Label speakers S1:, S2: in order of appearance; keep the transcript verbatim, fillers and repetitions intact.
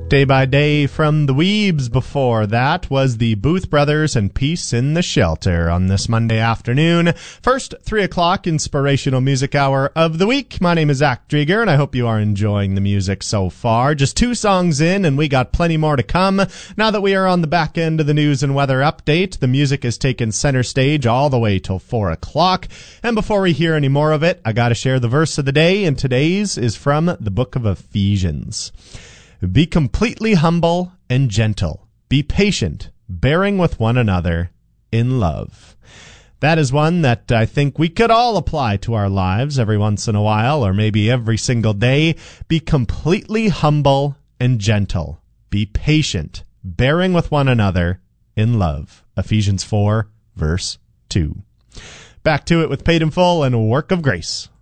S1: Day by Day from the Weebs. Before that was the Booth Brothers and Peace in the Shelter on this Monday afternoon. First three o'clock inspirational music hour of the week. My name is Zach Drieger, and I hope you are enjoying the music so far. Just two songs in, and we got plenty more to come. Now that we are on the back end of the news and weather update, the music is taken center stage all the way till four o'clock. And before we hear any more of it, I gotta share the verse of the day, and today's is from the book of Ephesians. Be completely humble and gentle. Be patient, bearing with one another in love. That is one that I think we could all apply to our lives every once in a while, or maybe every single day. Be completely humble and gentle. Be patient, bearing with one another in love. Ephesians four, verse two. Back to it with Paid in Full and a Work of Grace.